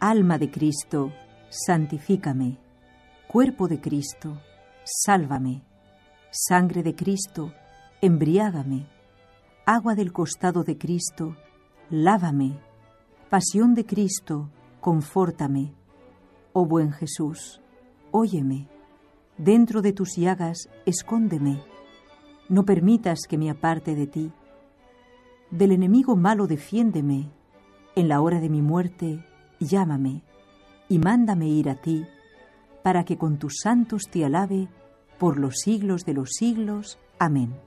Alma de Cristo, santifícame. Cuerpo de Cristo, sálvame. Sangre de Cristo, embriágame. Agua del costado de Cristo, lávame. Pasión de Cristo, confórtame. Oh buen Jesús, óyeme. Dentro de tus llagas, escóndeme. No permitas que me aparte de ti. Del enemigo malo defiéndeme. En la hora de mi muerte, llámame y mándame ir a ti, para que con tus santos te alabe por los siglos de los siglos. Amén.